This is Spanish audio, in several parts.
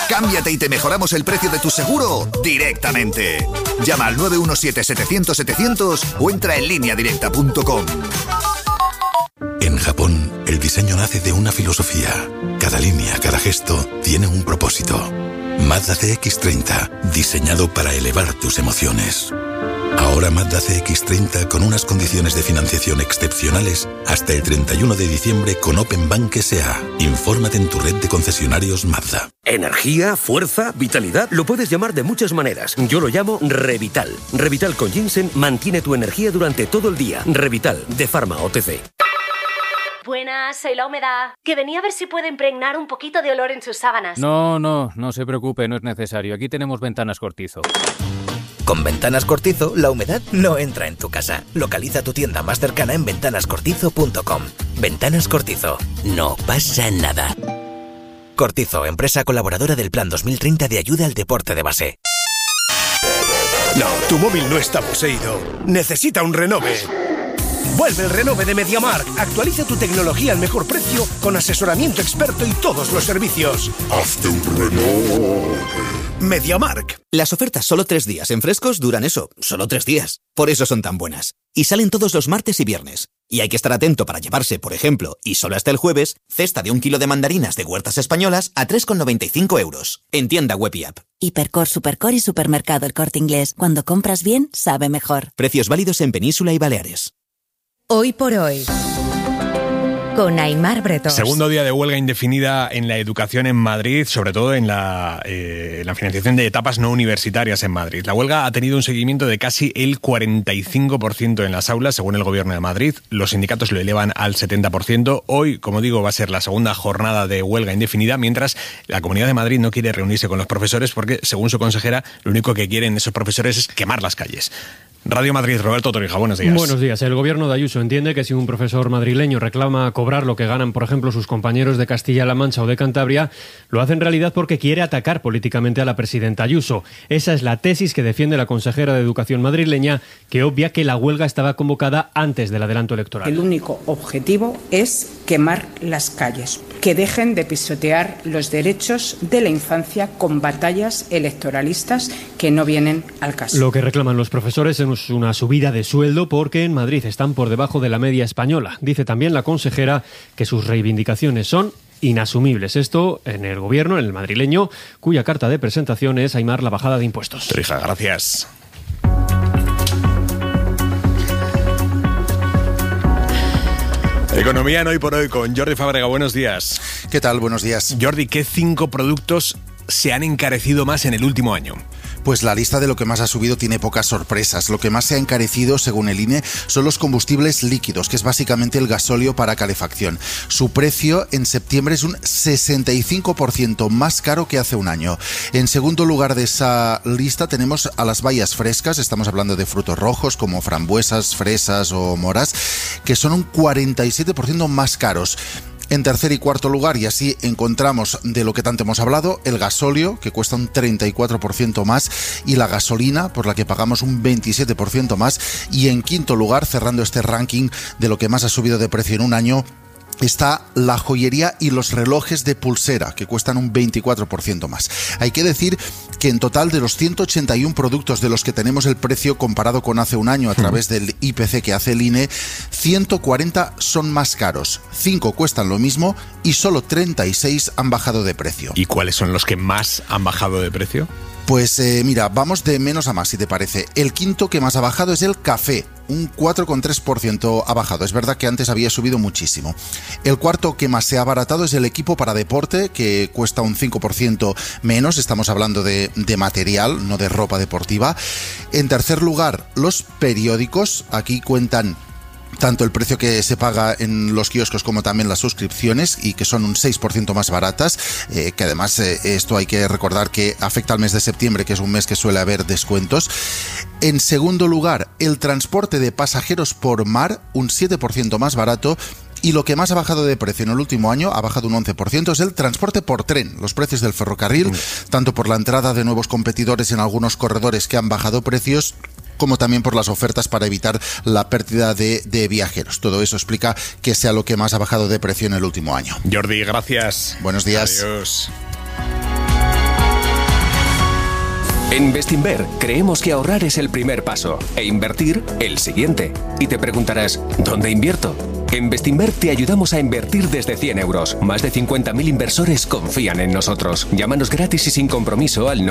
Cámbiate y te mejoramos el precio de tu seguro directamente. Llama al 917-700-700 o entra en lineadirecta.com. En Japón, el diseño nace de una filosofía. Cada línea, cada gesto, tiene un propósito. Mazda CX-30, diseñado para elevar tus emociones. Ahora Mazda CX-30 con unas condiciones de financiación excepcionales hasta el 31 de diciembre con Open Bank S.A. Infórmate en tu red de concesionarios Mazda. Energía, fuerza, vitalidad, lo puedes llamar de muchas maneras. Yo lo llamo Revital. Revital con ginseng mantiene tu energía durante todo el día. Revital, de Pharma OTC. Buenas, soy la humedad. Que venía a ver si puedo impregnar un poquito de olor en sus sábanas. No se preocupe, no es necesario. Aquí tenemos Ventanas Cortizo. Con Ventanas Cortizo, la humedad no entra en tu casa. Localiza tu tienda más cercana en ventanascortizo.com. Ventanas Cortizo. No pasa nada. Cortizo, empresa colaboradora del Plan 2030 de ayuda al deporte de base. No, tu móvil no está poseído. Necesita un renove. Vuelve el renove de MediaMarkt. Actualiza tu tecnología al mejor precio con asesoramiento experto y todos los servicios. Hazte un renove. MediaMarkt. Las ofertas solo 3 días en Frescos duran eso, solo 3 días. Por eso son tan buenas. Y salen todos los martes y viernes. Y hay que estar atento para llevarse, por ejemplo, y solo hasta el jueves, cesta de 1 kilo de mandarinas de Huertas Españolas a 3,95 €. En tienda web y app. Hipercor, Supercor y Supermercado El Corte Inglés. Cuando compras bien, sabe mejor. Precios válidos en Península y Baleares. Hoy por hoy, con Aimar Bretos. Segundo día de huelga indefinida en la educación en Madrid, sobre todo en la financiación de etapas no universitarias en Madrid. La huelga ha tenido un seguimiento de casi el 45% en las aulas, según el Gobierno de Madrid. Los sindicatos lo elevan al 70%. Hoy, como digo, va a ser la segunda jornada de huelga indefinida, mientras la Comunidad de Madrid no quiere reunirse con los profesores porque, según su consejera, lo único que quieren esos profesores es quemar las calles. Radio Madrid, Roberto Torija, buenos días. Buenos días. El gobierno de Ayuso entiende que si un profesor madrileño reclama cobrar lo que ganan, por ejemplo, sus compañeros de Castilla-La Mancha o de Cantabria, lo hace en realidad porque quiere atacar políticamente a la presidenta Ayuso. Esa es la tesis que defiende la consejera de Educación madrileña, que obvia que la huelga estaba convocada antes del adelanto electoral. El único objetivo es quemar las calles, que dejen de pisotear los derechos de la infancia con batallas electoralistas que no vienen al caso. Lo que reclaman los profesores es una subida de sueldo porque en Madrid están por debajo de la media española. Dice también la consejera que sus reivindicaciones son inasumibles. Esto en el gobierno, en el madrileño, cuya carta de presentación es Aimar la bajada de impuestos. Torija, gracias. Economía en Hoy por Hoy con Jordi Fábrega. Buenos días. ¿Qué tal? Buenos días. Jordi, ¿qué 5 productos se han encarecido más en el último año? Pues la lista de lo que más ha subido tiene pocas sorpresas. Lo que más se ha encarecido, según el INE, son los combustibles líquidos, que es básicamente el gasóleo para calefacción. Su precio en septiembre es un 65% más caro que hace un año. En segundo lugar de esa lista tenemos a las bayas frescas, estamos hablando de frutos rojos como frambuesas, fresas o moras, que son un 47% más caros. En tercer y cuarto lugar, y así encontramos de lo que tanto hemos hablado, el gasóleo, que cuesta un 34% más, y la gasolina, por la que pagamos un 27% más. Y en quinto lugar, cerrando este ranking de lo que más ha subido de precio en un año, está la joyería y los relojes de pulsera, que cuestan un 24% más. Hay que decir que en total de los 181 productos de los que tenemos el precio comparado con hace un año a través del IPC que hace el INE, 140 son más caros, 5 cuestan lo mismo y solo 36 han bajado de precio. ¿Y cuáles son los que más han bajado de precio? Pues mira, vamos de menos a más, si te parece. El quinto que más ha bajado es el café, un 4,3% ha bajado. Es verdad que antes había subido muchísimo. El cuarto que más se ha abaratado es el equipo para deporte, que cuesta un 5% menos. Estamos hablando de material, no de ropa deportiva. En tercer lugar, los periódicos. Aquí cuentan tanto el precio que se paga en los kioscos como también las suscripciones, y que son un 6% más baratas, que además esto hay que recordar que afecta al mes de septiembre, que es un mes que suele haber descuentos. En segundo lugar, el transporte de pasajeros por mar, un 7% más barato. Y lo que más ha bajado de precio en el último año, ha bajado un 11%, es el transporte por tren. Los precios del ferrocarril, tanto por la entrada de nuevos competidores en algunos corredores que han bajado precios, como también por las ofertas para evitar la pérdida de viajeros. Todo eso explica que sea lo que más ha bajado de precio en el último año. Jordi, gracias. Buenos días. Adiós. En Bestinver creemos que ahorrar es el primer paso e invertir el siguiente. Y te preguntarás, ¿dónde invierto? En Bestinver te ayudamos a invertir desde 100 euros. Más de 50.000 inversores confían en nosotros. Llámanos gratis y sin compromiso al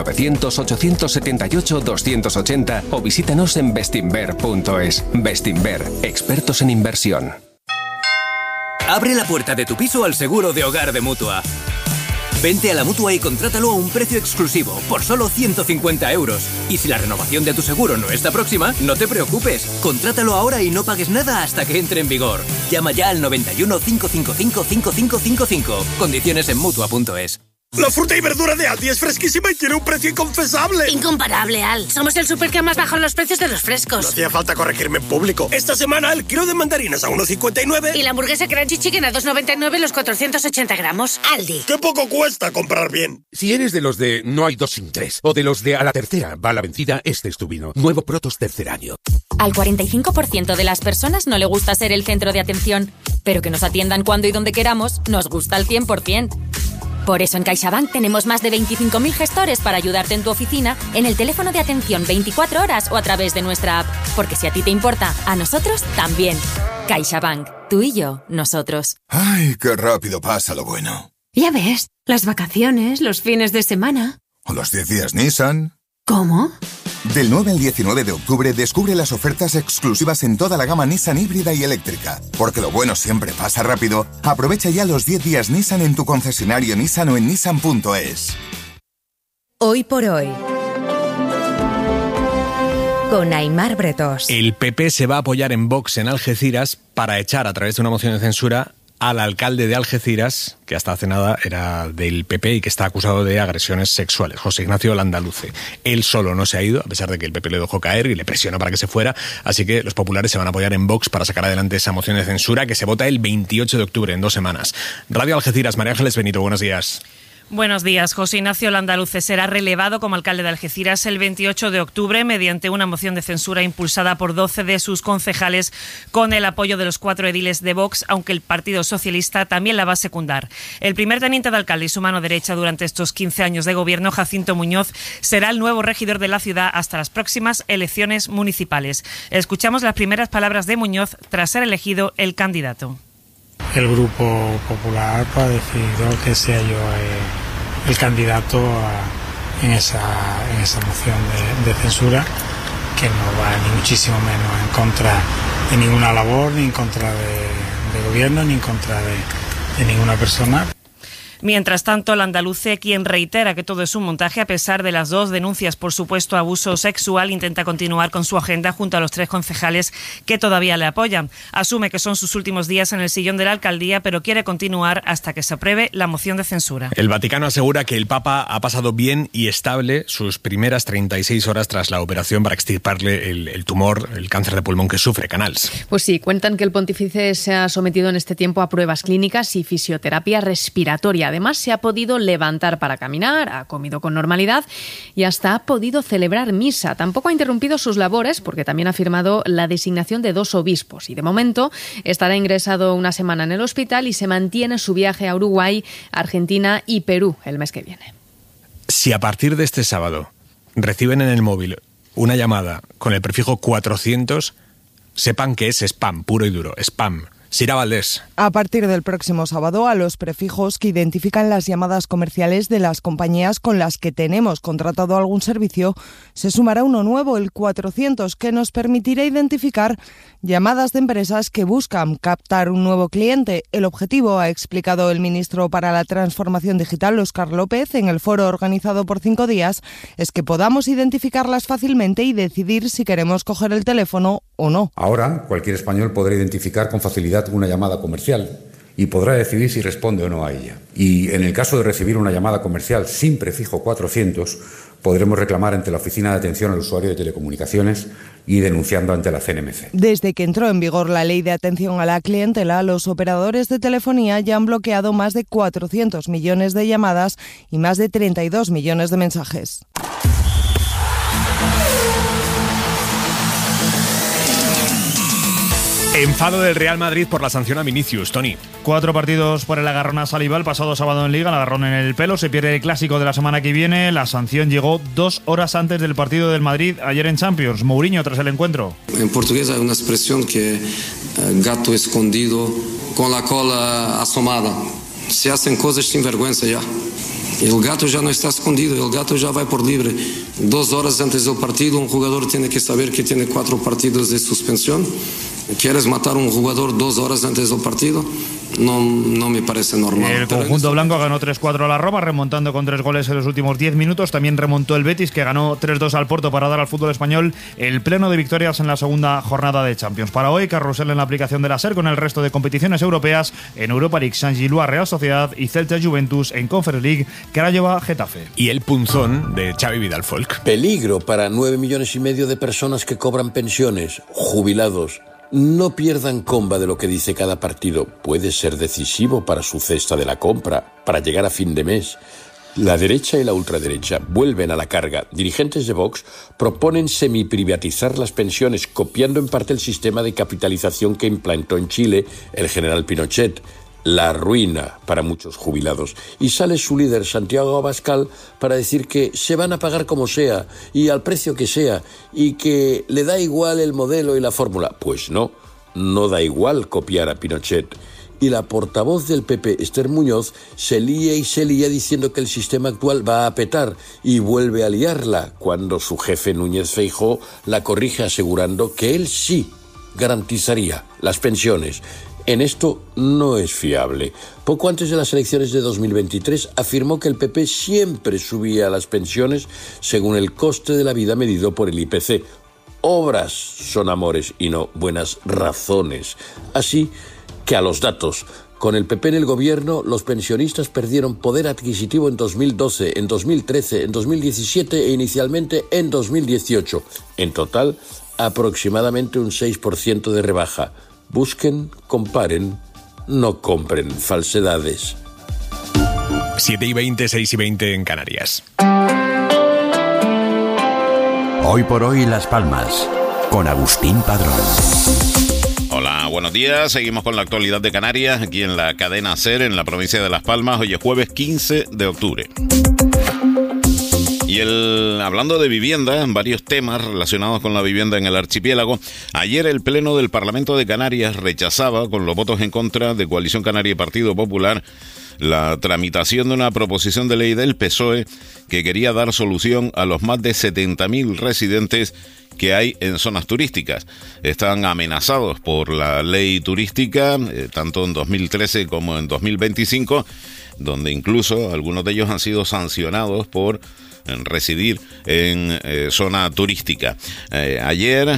900-878-280 o visítanos en bestinver.es. Bestinver, expertos en inversión. Abre la puerta de tu piso al seguro de hogar de Mutua. Vente a la Mutua y contrátalo a un precio exclusivo, por solo 150 euros. Y si la renovación de tu seguro no está próxima, no te preocupes. Contrátalo ahora y no pagues nada hasta que entre en vigor. Llama ya al 91 555 5555. Condiciones en Mutua.es. La fruta y verdura de Aldi es fresquísima y tiene un precio inconfesable. Incomparable, Al. Somos el súper que más bajado los precios de los frescos. No hacía falta corregirme en público. Esta semana el kilo de mandarinas a 1,59. Y la hamburguesa Crunchy Chicken a 2,99 los 480 gramos. Aldi. ¡Qué poco cuesta comprar bien! Si eres de los de no hay dos sin tres, o de los de a la tercera va la vencida, este es tu vino. Nuevo Protos tercer año. Al 45% de las personas no le gusta ser el centro de atención, pero que nos atiendan cuando y donde queramos nos gusta al 100%. Por eso en CaixaBank tenemos más de 25.000 gestores para ayudarte en tu oficina, en el teléfono de atención 24 horas o a través de nuestra app. Porque si a ti te importa, a nosotros también. CaixaBank. Tú y yo, nosotros. ¡Ay, qué rápido pasa lo bueno! Ya ves, las vacaciones, los fines de semana. ¿O los 10 días Nissan? ¿Cómo? Del 9 al 19 de octubre descubre las ofertas exclusivas en toda la gama Nissan híbrida y eléctrica. Porque lo bueno siempre pasa rápido. Aprovecha ya los 10 días Nissan en tu concesionario Nissan o en Nissan.es. Hoy por hoy, con Aimar Bretos. El PP se va a apoyar en Vox en Algeciras para echar a través de una moción de censura al alcalde de Algeciras, que hasta hace nada era del PP y que está acusado de agresiones sexuales, José Ignacio Landaluce. Él solo no se ha ido, a pesar de que el PP le dejó caer y le presionó para que se fuera, así que los populares se van a apoyar en Vox para sacar adelante esa moción de censura que se vota el 28 de octubre, en 2 semanas. Radio Algeciras, María Ángeles Benito, buenos días. Buenos días. José Ignacio Landaluce será relevado como alcalde de Algeciras el 28 de octubre mediante una moción de censura impulsada por 12 de sus concejales con el apoyo de los 4 ediles de Vox, aunque el Partido Socialista también la va a secundar. El primer teniente de alcalde y su mano derecha durante estos 15 años de gobierno, Jacinto Muñoz, será el nuevo regidor de la ciudad hasta las próximas elecciones municipales. Escuchamos las primeras palabras de Muñoz tras ser elegido el candidato. El Grupo Popular ha decidido que sea yo el candidato en esa moción de censura, que no va ni muchísimo menos en contra de ninguna labor, ni en contra de gobierno, ni en contra de ninguna persona. Mientras tanto, Landaluce, quien reitera que todo es un montaje a pesar de las 2 denuncias por supuesto abuso sexual, intenta continuar con su agenda junto a los 3 concejales que todavía le apoyan. Asume que son sus últimos días en el sillón de la alcaldía, pero quiere continuar hasta que se apruebe la moción de censura. El Vaticano asegura que el Papa ha pasado bien y estable sus primeras 36 horas tras la operación para extirparle el tumor, el cáncer de pulmón que sufre, Canals. Pues sí, cuentan que el pontífice se ha sometido en este tiempo a pruebas clínicas y fisioterapia respiratoria. Además, se ha podido levantar para caminar, ha comido con normalidad y hasta ha podido celebrar misa. Tampoco ha interrumpido sus labores porque también ha firmado la designación de 2 obispos y de momento estará ingresado una semana en el hospital y se mantiene su viaje a Uruguay, Argentina y Perú el mes que viene. Si a partir de este sábado reciben en el móvil una llamada con el prefijo 400, sepan que es spam, puro y duro, spam. Sira Valdés. A partir del próximo sábado, a los prefijos que identifican las llamadas comerciales de las compañías con las que tenemos contratado algún servicio, se sumará uno nuevo, el 400, que nos permitirá identificar llamadas de empresas que buscan captar un nuevo cliente. El objetivo, ha explicado el ministro para la Transformación Digital, Óscar López, en el foro organizado por 5 días, es que podamos identificarlas fácilmente y decidir si queremos coger el teléfono o no. Ahora, cualquier español podrá identificar con facilidad una llamada comercial y podrá decidir si responde o no a ella. Y en el caso de recibir una llamada comercial sin prefijo 400, podremos reclamar ante la Oficina de Atención al Usuario de Telecomunicaciones y denunciando ante la CNMC. Desde que entró en vigor la Ley de Atención a la Clientela, los operadores de telefonía ya han bloqueado más de 400 millones de llamadas y más de 32 millones de mensajes. Enfado del Real Madrid por la sanción a Vinicius, Tony. 4 partidos por el agarrón a Saliba el pasado sábado en Liga, el agarrón en el pelo, se pierde el clásico de la semana que viene. La sanción llegó 2 horas antes del partido del Madrid ayer en Champions. Mourinho tras el encuentro. En portugués hay una expresión que gato escondido con la cola asomada. Se hacen cosas sin vergüenza ya. El gato ya no está escondido, el gato ya va por libre. 2 horas antes del partido, un jugador tiene que saber que tiene 4 partidos de suspensión. ¿Quieres matar a un jugador 2 horas antes del partido? No me parece normal. El conjunto blanco ganó 3-4 a la Roma, remontando con 3 goles en los últimos 10 minutos. También remontó el Betis, que ganó 3-2 al Porto para dar al fútbol español el pleno de victorias en la segunda jornada de Champions. Para hoy, carrusel en la aplicación de la SER con el resto de competiciones europeas. En Europa League, Saint-Gilloise Real Sociedad y Celta Juventus. En Conference League, Craiova Getafe. Y el punzón de Xavi Vidal Folk. Peligro para 9,5 millones de personas que cobran pensiones, jubilados. No pierdan comba de lo que dice cada partido. Puede ser decisivo para su cesta de la compra, para llegar a fin de mes. La derecha y la ultraderecha vuelven a la carga. Dirigentes de Vox proponen semiprivatizar las pensiones, copiando en parte el sistema de capitalización que implantó en Chile el general Pinochet. La ruina para muchos jubilados. Y sale su líder, Santiago Abascal, para decir que se van a pagar como sea y al precio que sea y que le da igual el modelo y la fórmula. Pues no da igual copiar a Pinochet. Y la portavoz del PP, Esther Muñoz, se lía diciendo que el sistema actual va a petar y vuelve a liarla cuando su jefe Núñez Feijóo la corrige asegurando que él sí garantizaría las pensiones. En esto no es fiable. Poco antes de las elecciones de 2023 afirmó que el PP siempre subía las pensiones según el coste de la vida medido por el IPC. Obras son amores y no buenas razones. Así que a los datos. Con el PP en el gobierno, los pensionistas perdieron poder adquisitivo en 2012, en 2013, en 2017 e inicialmente en 2018. En total, aproximadamente un 6% de rebaja. Busquen, comparen, no compren falsedades. 7:20, 6:20 en Canarias. Hoy por hoy Las Palmas, con Agustín Padrón. Hola, buenos días. Seguimos con la actualidad de Canarias, aquí en la cadena SER, en la provincia de Las Palmas. Hoy es jueves 15 de octubre. Y hablando de vivienda, varios temas relacionados con la vivienda en el archipiélago. Ayer el Pleno del Parlamento de Canarias rechazaba, con los votos en contra de Coalición Canaria y Partido Popular, la tramitación de una proposición de ley del PSOE que quería dar solución a los más de 70.000 residentes que hay en zonas turísticas. Están amenazados por la ley turística, tanto en 2013 como en 2025, donde incluso algunos de ellos han sido sancionados por residir en zona turística. Ayer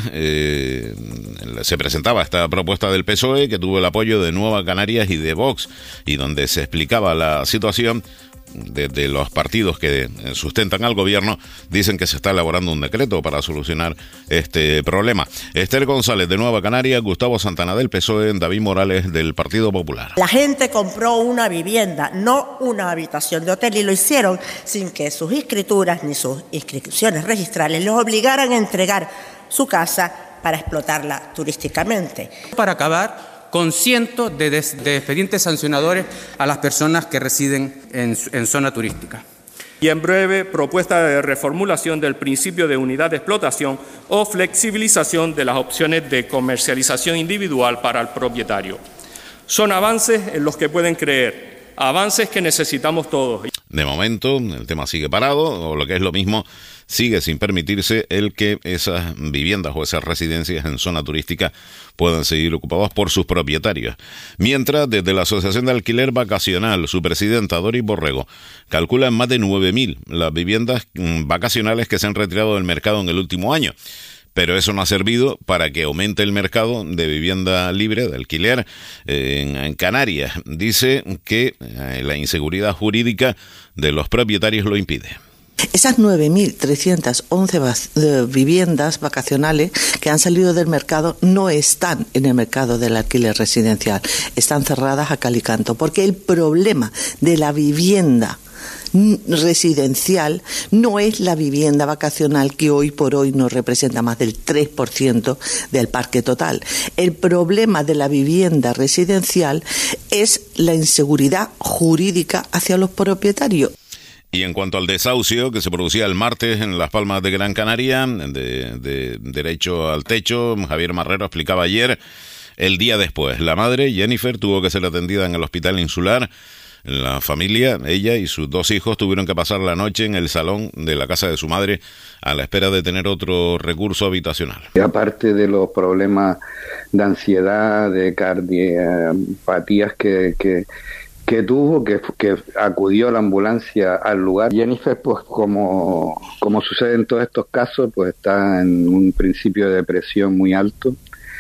se presentaba esta propuesta del PSOE que tuvo el apoyo de Nueva Canarias y de Vox, y donde se explicaba la situación. De los partidos que sustentan al gobierno dicen que se está elaborando un decreto para solucionar este problema. Esther González de Nueva Canarias, Gustavo Santana del PSOE, David Morales del Partido Popular. La gente compró una vivienda, no una habitación de hotel, y lo hicieron sin que sus escrituras ni sus inscripciones registrales los obligaran a entregar su casa para explotarla turísticamente. Para acabar con cientos de expedientes sancionadores a las personas que residen en zona turística. Y en breve, propuesta de reformulación del principio de unidad de explotación o flexibilización de las opciones de comercialización individual para el propietario. Son avances en los que pueden creer, avances que necesitamos todos. De momento, el tema sigue parado, o lo que es lo mismo, sigue sin permitirse el que esas viviendas o esas residencias en zona turística puedan seguir ocupadas por sus propietarios. Mientras, desde la Asociación de Alquiler Vacacional, su presidenta Doris Borrego calcula en más de 9.000 las viviendas vacacionales que se han retirado del mercado en el último año. Pero eso no ha servido para que aumente el mercado de vivienda libre, de alquiler, en Canarias. Dice que la inseguridad jurídica de los propietarios lo impide. Esas 9.311 viviendas vacacionales que han salido del mercado no están en el mercado del alquiler residencial, están cerradas a cal y canto, porque el problema de la vivienda residencial no es la vivienda vacacional que hoy por hoy nos representa más del 3% del parque total. El problema de la vivienda residencial es la inseguridad jurídica hacia los propietarios. Y en cuanto al desahucio que se producía el martes en Las Palmas de Gran Canaria, de derecho al techo, Javier Marrero explicaba ayer, el día después, la madre, Jennifer, tuvo que ser atendida en el hospital insular. La familia, ella y sus 2 hijos, tuvieron que pasar la noche en el salón de la casa de su madre a la espera de tener otro recurso habitacional. Y aparte de los problemas de ansiedad, de cardiopatías que tuvo, que acudió a la ambulancia al lugar. Jennifer, pues como sucede en todos estos casos, pues está en un principio de depresión muy alto.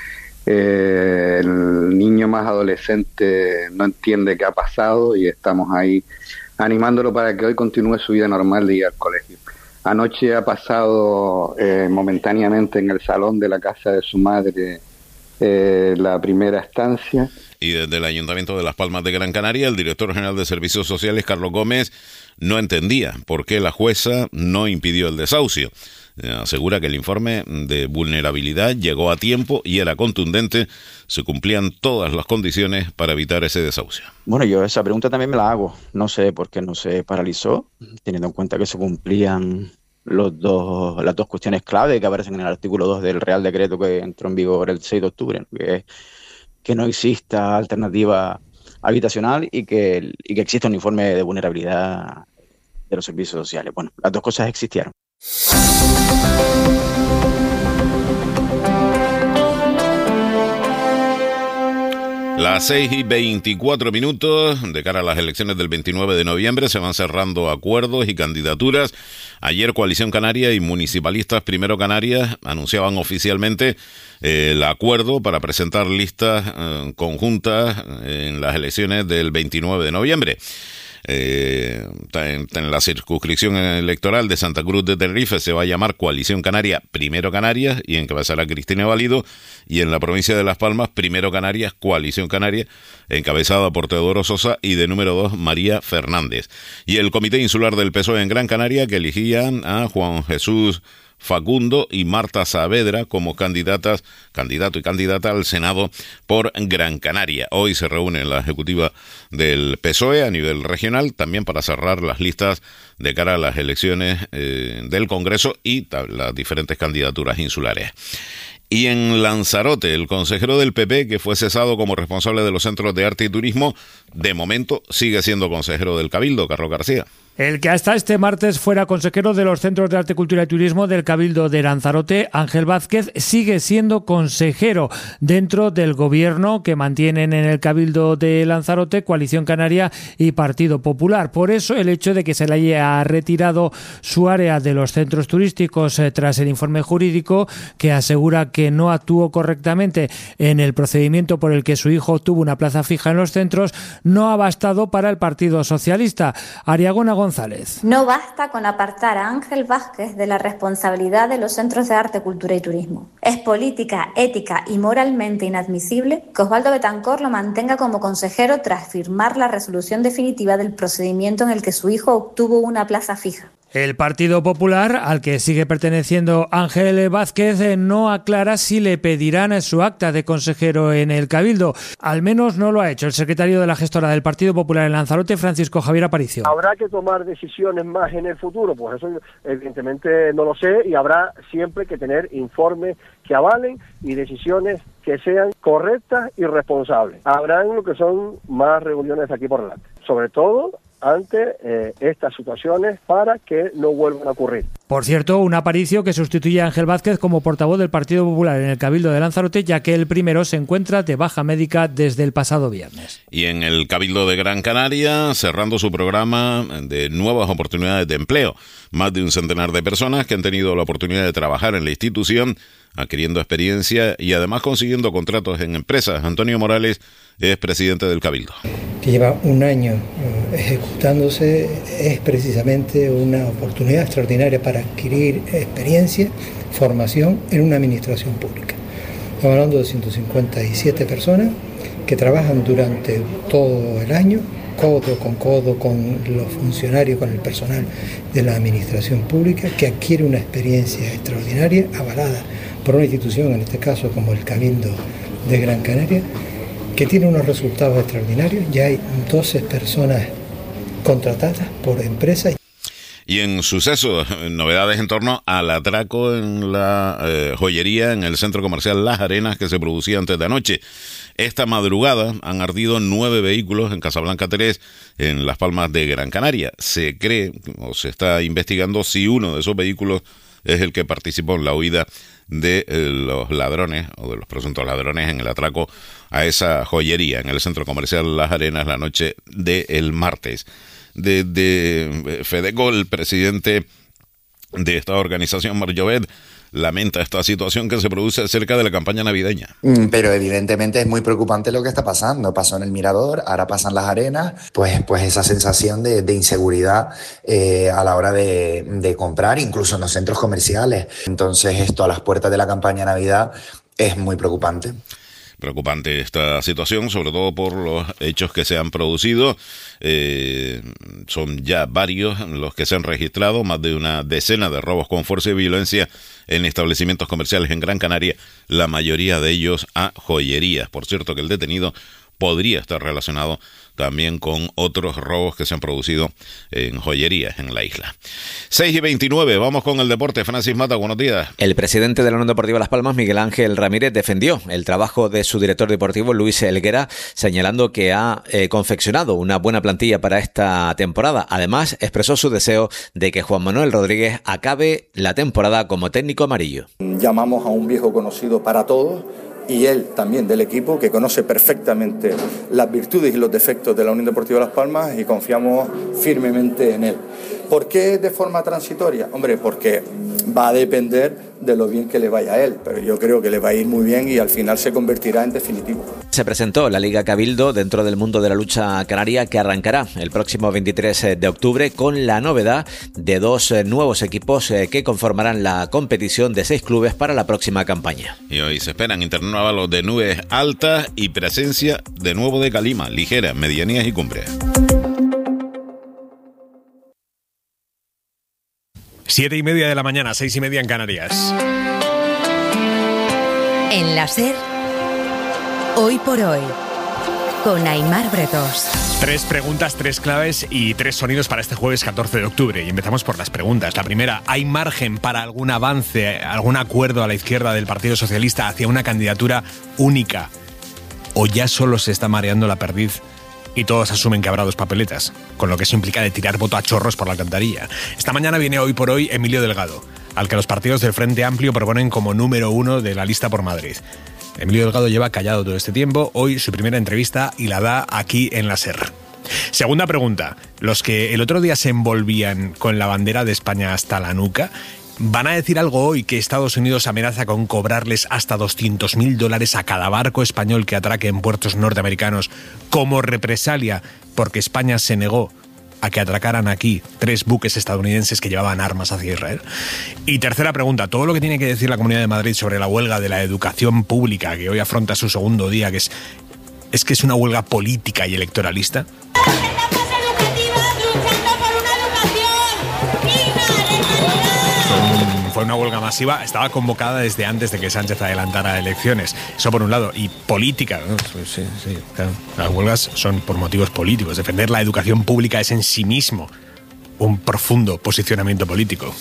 El niño más adolescente no entiende qué ha pasado y estamos ahí animándolo para que hoy continúe su vida normal de ir al colegio. Anoche ha pasado momentáneamente en el salón de la casa de su madre la primera estancia. Y desde el Ayuntamiento de Las Palmas de Gran Canaria, el director general de Servicios Sociales, Carlos Gómez, no entendía por qué la jueza no impidió el desahucio. Asegura que el informe de vulnerabilidad llegó a tiempo y era contundente, se cumplían todas las condiciones para evitar ese desahucio. Bueno, yo esa pregunta también me la hago. No sé por qué no se paralizó, teniendo en cuenta que se cumplían las dos cuestiones clave que aparecen en el artículo 2 del Real Decreto que entró en vigor el 6 de octubre, que no exista alternativa habitacional y que exista un informe de vulnerabilidad de los servicios sociales. Bueno, las dos cosas existieron. Las 6:24 de cara a las elecciones del 29 de noviembre se van cerrando acuerdos y candidaturas. Ayer Coalición Canaria y Municipalistas Primero Canarias anunciaban oficialmente el acuerdo para presentar listas conjuntas en las elecciones del 29 de noviembre. En la circunscripción electoral de Santa Cruz de Tenerife se va a llamar Coalición Canaria Primero Canarias y encabezará Cristina Valido, y en la provincia de Las Palmas Primero Canarias Coalición Canaria, encabezada por Teodoro Sosa y de número 2 María Fernández. Y el Comité Insular del PSOE en Gran Canaria, que elegía a Juan Jesús Facundo y Marta Saavedra como candidato y candidata al Senado por Gran Canaria. Hoy se reúne la ejecutiva del PSOE a nivel regional también para cerrar las listas de cara a las elecciones del Congreso y las diferentes candidaturas insulares. Y en Lanzarote, el consejero del PP, que fue cesado como responsable de los centros de arte y turismo, de momento sigue siendo consejero del Cabildo, Carlos García. El que hasta este martes fuera consejero de los Centros de Arte, Cultura y Turismo del Cabildo de Lanzarote, Ángel Vázquez, sigue siendo consejero dentro del gobierno que mantienen en el Cabildo de Lanzarote Coalición Canaria y Partido Popular. Por eso el hecho de que se le haya retirado su área de los centros turísticos tras el informe jurídico que asegura que no actuó correctamente en el procedimiento por el que su hijo obtuvo una plaza fija en los centros, no ha bastado para el Partido Socialista. Ariagona González. No basta con apartar a Ángel Vázquez de la responsabilidad de los centros de arte, cultura y turismo. Es política, ética y moralmente inadmisible que Osvaldo Betancor lo mantenga como consejero tras firmar la resolución definitiva del procedimiento en el que su hijo obtuvo una plaza fija. El Partido Popular, al que sigue perteneciendo Ángel Vázquez, no aclara si le pedirán su acta de consejero en el Cabildo. Al menos no lo ha hecho el secretario de la gestora del Partido Popular en Lanzarote, Francisco Javier Aparicio. ¿Habrá que tomar decisiones más en el futuro? Pues eso evidentemente no lo sé, y habrá siempre que tener informes que avalen y decisiones que sean correctas y responsables. Habrán lo que son más reuniones aquí por delante, sobre todo ante estas situaciones para que no vuelvan a ocurrir. Por cierto, un Aparicio que sustituye a Ángel Vázquez como portavoz del Partido Popular en el Cabildo de Lanzarote, ya que el primero se encuentra de baja médica desde el pasado viernes. Y en el Cabildo de Gran Canaria, cerrando su programa de nuevas oportunidades de empleo, más de un centenar de personas que han tenido la oportunidad de trabajar en la institución, adquiriendo experiencia y además consiguiendo contratos en empresas. Antonio Morales es presidente del Cabildo. Que lleva un año ejecutándose, es precisamente una oportunidad extraordinaria para adquirir experiencia, formación en una administración pública. Estamos hablando de 157 personas que trabajan durante todo el año codo con los funcionarios, con el personal de la administración pública, que adquiere una experiencia extraordinaria, avalada por una institución, en este caso como el Cabildo de Gran Canaria, que tiene unos resultados extraordinarios. Ya hay 12 personas contratadas por empresas. Y en sucesos, novedades en torno al atraco en la joyería en el centro comercial Las Arenas que se producía antes de anoche. Esta madrugada han ardido 9 vehículos en Casablanca 3, en Las Palmas de Gran Canaria. Se cree, o se está investigando, si uno de esos vehículos es el que participó en la huida de los ladrones, o de los presuntos ladrones, en el atraco a esa joyería en el centro comercial Las Arenas la noche del martes. De Fedeco, el presidente de esta organización, Marc Llobet, lamenta esta situación que se produce cerca de la campaña navideña. Pero evidentemente es muy preocupante lo que está pasando. Pasó en el Mirador, ahora pasan Las Arenas, pues esa sensación de inseguridad a la hora de comprar, incluso en los centros comerciales. Entonces esto a las puertas de la campaña Navidad es muy preocupante. Preocupante esta situación, sobre todo por los hechos que se han producido. Son ya varios los que se han registrado, más de una decena de robos con fuerza y violencia en establecimientos comerciales en Gran Canaria, la mayoría de ellos a joyerías. Por cierto, que el detenido podría estar relacionado también con otros robos que se han producido en joyerías en la isla. 6:29, vamos con el deporte. Francis Mata, buenos días. El presidente de la Unión Deportiva Las Palmas, Miguel Ángel Ramírez, defendió el trabajo de su director deportivo, Luis Helguera, señalando que ha confeccionado una buena plantilla para esta temporada. Además, expresó su deseo de que Juan Manuel Rodríguez acabe la temporada como técnico amarillo. Llamamos a un viejo conocido para todos, y él también del equipo, que conoce perfectamente las virtudes y los defectos de la Unión Deportiva Las Palmas, y confiamos firmemente en él. ¿Por qué de forma transitoria? Hombre, porque va a depender de lo bien que le vaya a él, pero yo creo que le va a ir muy bien y al final se convertirá en definitivo. Se presentó la Liga Cabildo dentro del mundo de la lucha canaria, que arrancará el próximo 23 de octubre con la novedad de 2 nuevos equipos que conformarán la competición de 6 clubes para la próxima campaña. Y hoy se esperan intervalos de nubes altas y presencia de nuevo de calima, ligeras, medianías y cumbres. 7:30 de la mañana, 6:30 en Canarias. En la SER, Hoy por Hoy, con Aimar Bretos. 3 preguntas, 3 claves y 3 sonidos para este jueves 14 de octubre. Y empezamos por las preguntas. La primera, ¿hay margen para algún avance, algún acuerdo a la izquierda del Partido Socialista hacia una candidatura única? ¿O ya solo se está mareando la perdiz y todos asumen que habrá 2 papeletas, con lo que eso implica de tirar voto a chorros por la alcantarilla? Esta mañana viene Hoy por Hoy Emilio Delgado, al que los partidos del Frente Amplio proponen como número 1 de la lista por Madrid. Emilio Delgado lleva callado todo este tiempo. Hoy su primera entrevista y la da aquí en la SER. Segunda pregunta. Los que el otro día se envolvían con la bandera de España hasta la nuca, ¿van a decir algo hoy que Estados Unidos amenaza con cobrarles hasta $200.000 a cada barco español que atraque en puertos norteamericanos como represalia porque España se negó a que atracaran aquí 3 buques estadounidenses que llevaban armas hacia Israel? Y tercera pregunta, todo lo que tiene que decir la Comunidad de Madrid sobre la huelga de la educación pública, que hoy afronta su segundo día, que es una huelga política y electoralista. Fue una huelga masiva, estaba convocada desde antes de que Sánchez adelantara elecciones. Eso por un lado. Y política, ¿no? Sí, claro. Las huelgas son por motivos políticos. Defender la educación pública es en sí mismo un profundo posicionamiento político.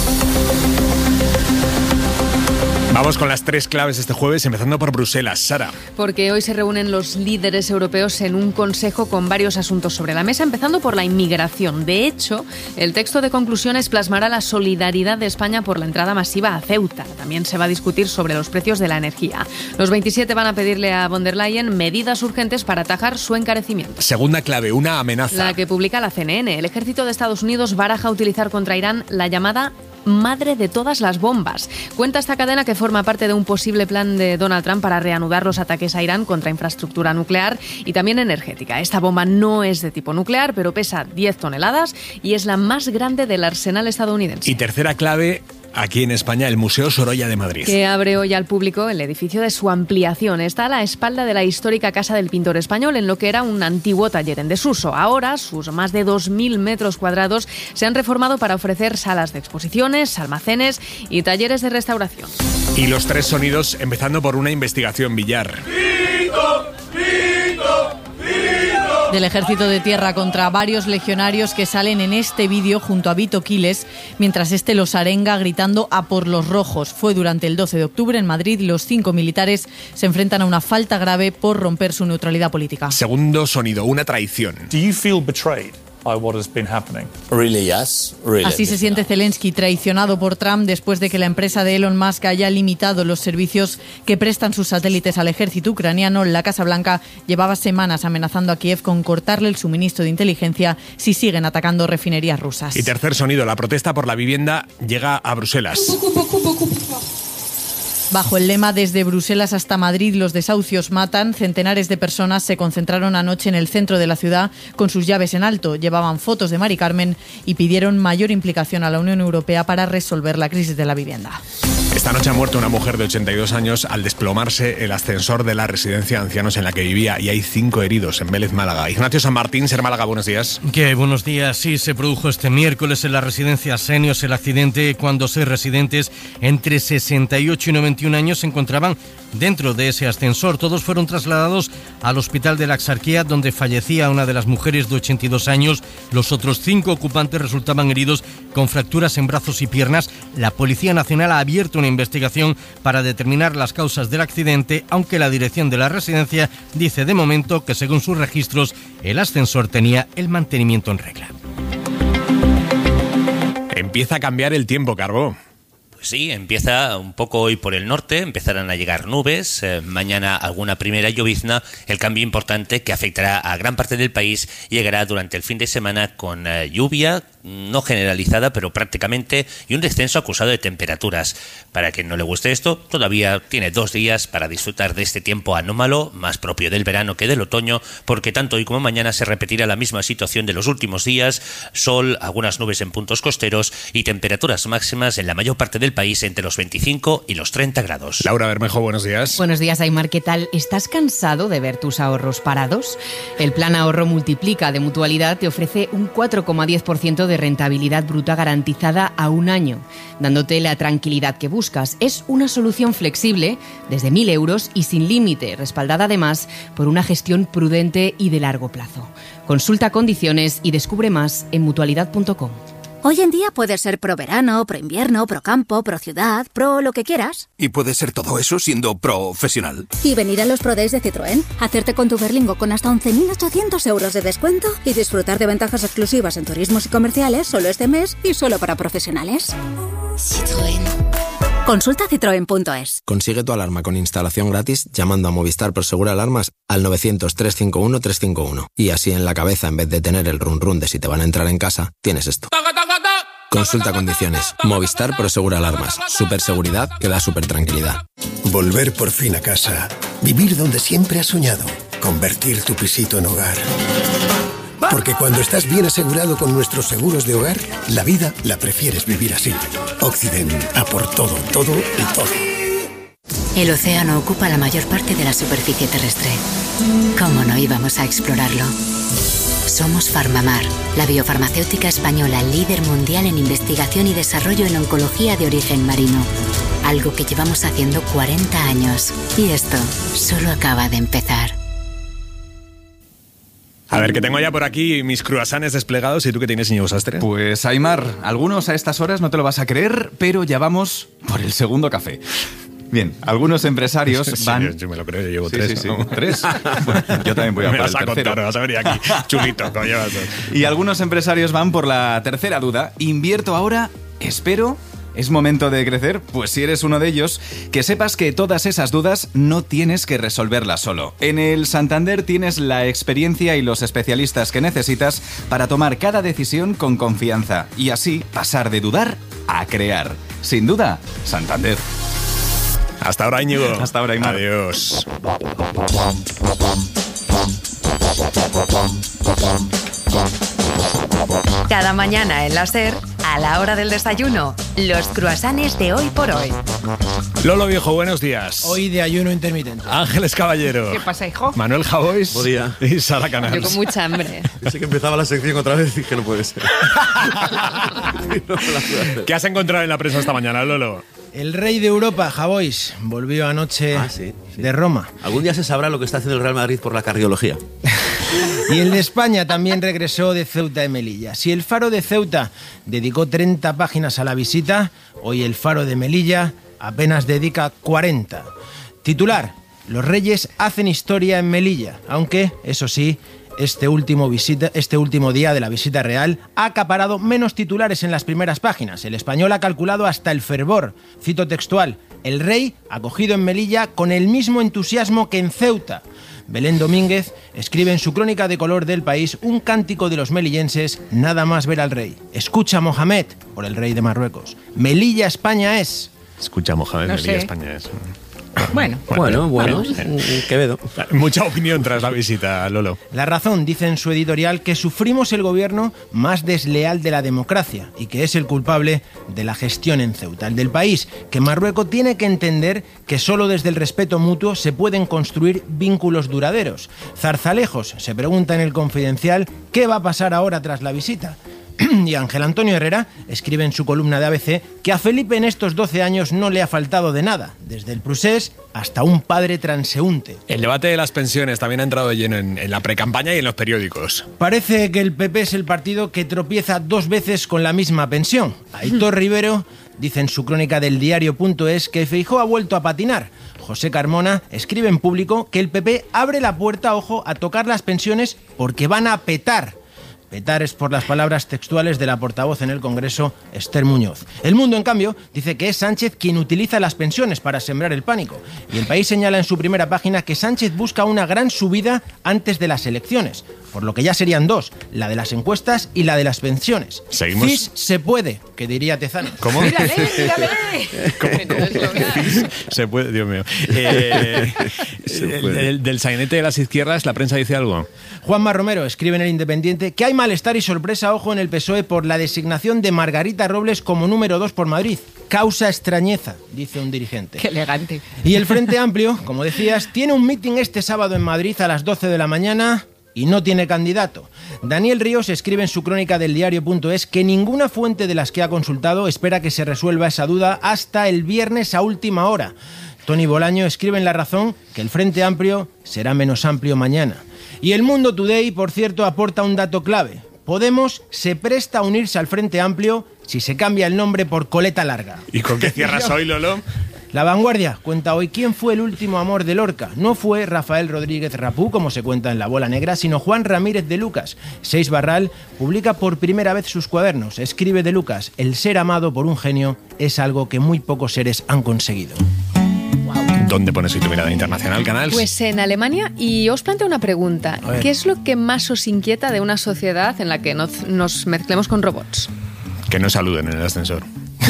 Vamos con las 3 claves este jueves, empezando por Bruselas. Sara. Porque hoy se reúnen los líderes europeos en un consejo con varios asuntos sobre la mesa, empezando por la inmigración. De hecho, el texto de conclusiones plasmará la solidaridad de España por la entrada masiva a Ceuta. También se va a discutir sobre los precios de la energía. Los 27 van a pedirle a von der Leyen medidas urgentes para atajar su encarecimiento. Segunda clave, una amenaza. La que publica la CNN. El ejército de Estados Unidos baraja utilizar contra Irán la llamada madre de todas las bombas. Cuenta esta cadena que forma parte de un posible plan de Donald Trump para reanudar los ataques a Irán contra infraestructura nuclear y también energética. Esta bomba no es de tipo nuclear, pero pesa 10 toneladas y es la más grande del arsenal estadounidense. Y tercera clave, aquí en España, el Museo Sorolla de Madrid. Que abre hoy al público el edificio de su ampliación. Está a la espalda de la histórica Casa del Pintor Español, en lo que era un antiguo taller en desuso. Ahora, sus más de 2.000 metros cuadrados se han reformado para ofrecer salas de exposiciones, almacenes y talleres de restauración. Y los tres sonidos, empezando por una investigación, Villar. Del ejército de tierra contra varios legionarios que salen en este vídeo junto a Vito Quiles, mientras este los arenga gritando a por los rojos. Fue durante el 12 de octubre en Madrid y los 5 militares se enfrentan a una falta grave por romper su neutralidad política. Segundo sonido, una traición. Do you feel betrayed by what has been happening? Really, yes. Really. Así se siente Zelensky, traicionado por Trump después de que la empresa de Elon Musk haya limitado los servicios que prestan sus satélites al ejército ucraniano. La Casa Blanca llevaba semanas amenazando a Kiev con cortarle el suministro de inteligencia si siguen atacando refinerías rusas. Y tercer sonido, la protesta por la vivienda llega a Bruselas. Bajo el lema "Desde Bruselas hasta Madrid, los desahucios matan", centenares de personas se concentraron anoche en el centro de la ciudad con sus llaves en alto. Llevaban fotos de Mari Carmen y pidieron mayor implicación a la Unión Europea para resolver la crisis de la vivienda. Esta noche ha muerto una mujer de 82 años al desplomarse el ascensor de la residencia de ancianos en la que vivía, y hay 5 heridos en Vélez, Málaga. Ignacio San Martín, Ser Málaga, buenos días. ¿Qué? Buenos días. Sí, se produjo este miércoles en la residencia Seniors el accidente cuando 6 residentes entre 68 y 91 años se encontraban dentro de ese ascensor. Todos fueron trasladados al hospital de la Exarquía, donde fallecía una de las mujeres de 82 años. Los otros 5 ocupantes resultaban heridos con fracturas en brazos y piernas. La Policía Nacional ha abierto una investigación para determinar las causas del accidente, aunque la dirección de la residencia dice de momento que, según sus registros, el ascensor tenía el mantenimiento en regla. Empieza a cambiar el tiempo, Carbó. Pues sí, empieza un poco hoy por el norte, empezarán a llegar nubes, mañana alguna primera llovizna. El cambio importante que afectará a gran parte del país llegará durante el fin de semana con lluvia, no generalizada, pero prácticamente, y un descenso acusado de temperaturas. Para quien no le guste esto, todavía tiene 2 días para disfrutar de este tiempo anómalo, más propio del verano que del otoño, porque tanto hoy como mañana se repetirá la misma situación de los últimos días: sol, algunas nubes en puntos costeros y temperaturas máximas en la mayor parte del país entre los 25 y los 30 grados. Laura Bermejo, buenos días. Buenos días, Aymar, ¿qué tal? ¿Estás cansado de ver tus ahorros parados? El Plan Ahorro Multiplica de Mutualidad te ofrece un 4,10% de rentabilidad bruta garantizada a un año, dándote la tranquilidad que buscas. Es una solución flexible desde 1.000 euros y sin límite, respaldada además por una gestión prudente y de largo plazo. Consulta condiciones y descubre más en mutualidad.com. Hoy en día puedes ser pro verano, pro invierno, pro campo, pro ciudad, pro lo que quieras. Y puedes ser todo eso siendo profesional. Y venir a los Pro Days de Citroën, hacerte con tu Berlingo con hasta 11.800 euros de descuento y disfrutar de ventajas exclusivas en turismos y comerciales solo este mes y solo para profesionales. Citroën. Consulta citroen.es. Consigue tu alarma con instalación gratis llamando a Movistar Prosegur Alarmas al 900-351-351. Y así en la cabeza, en vez de tener el run run de si te van a entrar en casa, tienes esto. Consulta condiciones. Movistar Prosegur Alarmas. Superseguridad que da super tranquilidad. Volver por fin a casa. Vivir donde siempre has soñado. Convertir tu pisito en hogar. Porque cuando estás bien asegurado con nuestros seguros de hogar, la vida la prefieres vivir así. Occident, a por todo, todo y todo. El océano ocupa la mayor parte de la superficie terrestre. ¿Cómo no íbamos a explorarlo? Somos Farmamar, la biofarmacéutica española líder mundial en investigación y desarrollo en oncología de origen marino. Algo que llevamos haciendo 40 años. Y esto solo acaba de empezar. A ver, que tengo ya por aquí mis cruasanes desplegados. ¿Y tú qué tienes, Íñigo Sastre? Pues, Aymar, algunos a estas horas no te lo vas a creer, pero ya vamos por el segundo café. Bien, algunos empresarios van... Sí, yo me lo creo, yo llevo 3. Sí. 3. Bueno, yo también voy a por el tercero. Contar, vas a venir aquí, chulito, coño. Y algunos empresarios van por la tercera duda. ¿Invierto ahora? ¿Espero? ¿Es momento de crecer? Pues si eres uno de ellos, que sepas que todas esas dudas no tienes que resolverlas solo. En el Santander tienes la experiencia y los especialistas que necesitas para tomar cada decisión con confianza y así pasar de dudar a crear. Sin duda, Santander. Hasta ahora, Íñigo. Hasta ahora, Aymar. Adiós. Cada mañana en la SER, A la hora del desayuno, los croissants de Hoy por Hoy. Lolo Viejo, buenos días. Hoy de ayuno intermitente. Ángeles Caballero. ¿Qué pasa, hijo? Manuel Javois. Buen día. Y Sara Canals. Yo con mucha hambre. Pensé que empezaba la sección otra vez y dije, no puede ser. ¿Qué has encontrado en la prensa esta mañana, Lolo? El rey de Europa, Javois, volvió anoche de Roma. Algún día se sabrá lo que está haciendo el Real Madrid por la cardiología. Y el de España también regresó de Ceuta y Melilla. Si el Faro de Ceuta dedicó 30 páginas a la visita, hoy el Faro de Melilla apenas dedica 40. Titular: los reyes hacen historia en Melilla, aunque, eso sí, este último día de la visita real ha acaparado menos titulares en las primeras páginas. El Español ha calculado hasta el fervor. Cito textual: el rey acogido en Melilla con el mismo entusiasmo que en Ceuta. Belén Domínguez escribe en su crónica de color del País un cántico de los melillenses nada más ver al rey. Escucha, Mohamed, por el rey de Marruecos. Melilla, España es. Escucha, Mohamed, No Melilla, sé. España es. Bueno. Quevedo. Mucha opinión tras la visita, Lolo. La Razón dice en su editorial que sufrimos el gobierno más desleal de la democracia y que es el culpable de la gestión en Ceuta. El del País, que Marruecos tiene que entender que solo desde el respeto mutuo se pueden construir vínculos duraderos. Zarzalejos se pregunta en el Confidencial qué va a pasar ahora tras la visita. Y Ángel Antonio Herrera escribe en su columna de ABC que a Felipe en estos 12 años no le ha faltado de nada, desde el procés hasta un padre transeúnte. El debate de las pensiones también ha entrado de lleno en la precampaña y en los periódicos. Parece que el PP es el partido que tropieza 2 veces con la misma pensión. Aitor Rivero dice en su crónica del diario.es que Feijóo ha vuelto a patinar. José Carmona escribe en Público que el PP abre la puerta, ojo, a tocar las pensiones porque van a petar. Petar es por las palabras textuales de la portavoz en el Congreso, Esther Muñoz. El Mundo, en cambio, dice que es Sánchez quien utiliza las pensiones para sembrar el pánico. Y El País señala en su primera página que Sánchez busca una gran subida antes de las elecciones, por lo que ya serían 2, la de las encuestas y la de las pensiones. ¿Seguimos? CIS se puede, que diría Tezanos. ¿Cómo? ¡Mírale! Se puede, Dios mío. Del sainete de las izquierdas, ¿la prensa dice algo? Juanma Romero escribe en El Independiente que hay malestar y sorpresa, ojo, en el PSOE por la designación de Margarita Robles como número 2 por Madrid. Causa extrañeza, dice un dirigente. ¡Qué elegante! Y el Frente Amplio, como decías, tiene un mitin este sábado en Madrid a las 12 de la mañana y no tiene candidato. Daniel Ríos escribe en su crónica del diario.es que ninguna fuente de las que ha consultado espera que se resuelva esa duda hasta el viernes a última hora. Tony Bolaño escribe en La Razón que el Frente Amplio será menos amplio mañana. Y El Mundo Today, por cierto, aporta un dato clave. Podemos se presta a unirse al Frente Amplio si se cambia el nombre por Coleta Larga. ¿Y con qué cierras hoy, Lolo? La Vanguardia cuenta hoy quién fue el último amor de Lorca. No fue Rafael Rodríguez Rapú, como se cuenta en La Bola Negra, sino Juan Ramírez de Lucas. Seix Barral publica por primera vez sus cuadernos. Escribe de Lucas: el ser amado por un genio es algo que muy pocos seres han conseguido. ¿Dónde pones hoy tu mirada internacional, Canals? Pues en Alemania, y os planteo una pregunta. ¿Qué es lo que más os inquieta de una sociedad en la que nos mezclemos con robots? Que no saluden en el ascensor.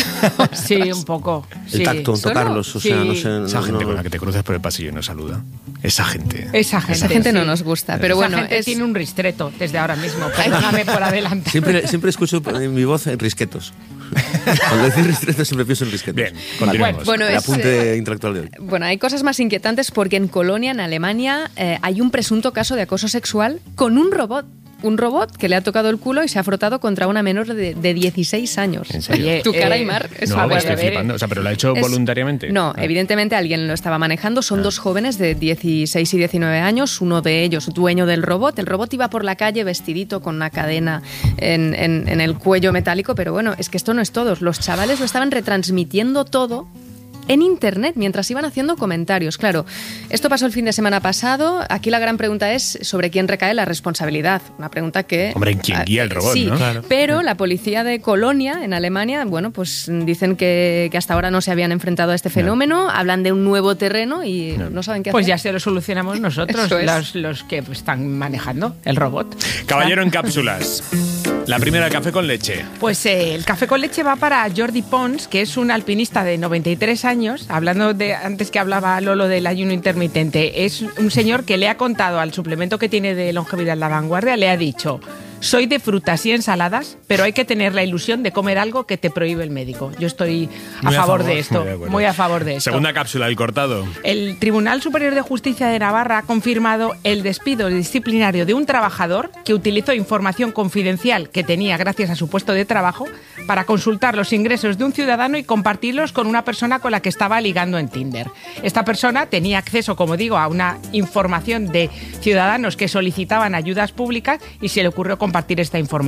Sí, un poco. El tacto, tocarlos, o sea, no sé. Esa gente con la que te cruces por el pasillo y no saluda. Esa gente. Esa gente no nos gusta, pero Esa bueno. gente tiene un ristreto desde ahora mismo. Perdóname por adelante. Siempre escucho en mi voz risquetos. Cuando decís ristretos siempre pienso en risquetos. Bien, continuemos. Bueno, el apunte intelectual de hoy. Bueno, hay cosas más inquietantes porque en Colonia, en Alemania, hay un presunto caso de acoso sexual con un robot. Un robot que le ha tocado el culo y se ha frotado contra una menor de 16 años. ¿En serio? Oye, tu cara, Aymar. No, estoy flipando. O sea, ¿pero lo ha hecho voluntariamente? No, evidentemente alguien lo estaba manejando. Son 2 jóvenes de 16 y 19 años. Uno de ellos, dueño del robot. El robot iba por la calle vestidito con una cadena en el cuello metálico. Pero bueno, es que esto no es todo. Los chavales lo estaban retransmitiendo todo en internet mientras iban haciendo comentarios. Claro, esto pasó el fin de semana pasado. Aquí la gran pregunta es sobre quién recae la responsabilidad. Una pregunta que... Hombre, ¿en quién guía el robot, sí, no? Claro. Pero la policía de Colonia, en Alemania, bueno, pues dicen que hasta ahora no se habían enfrentado a este fenómeno, hablan de un nuevo terreno y no saben qué hacer. Pues ya se lo solucionamos nosotros, los que están manejando el robot. Caballero en cápsulas. La primera, café con leche. Pues el café con leche va para Jordi Pons, que es un alpinista de 93 años, hablando de antes que hablaba Lolo del ayuno intermitente. Es un señor que le ha contado al suplemento que tiene de longevidad La Vanguardia, le ha dicho: Soy de frutas y ensaladas, pero hay que tener la ilusión de comer algo que te prohíbe el médico. Yo estoy a favor de esto, muy a favor de esto. Segunda cápsula, el cortado. El Tribunal Superior de Justicia de Navarra ha confirmado el despido disciplinario de un trabajador que utilizó información confidencial que tenía gracias a su puesto de trabajo para consultar los ingresos de un ciudadano y compartirlos con una persona con la que estaba ligando en Tinder. Esta persona tenía acceso, como digo, a una información de ciudadanos que solicitaban ayudas públicas y se le ocurrió compartir esta información.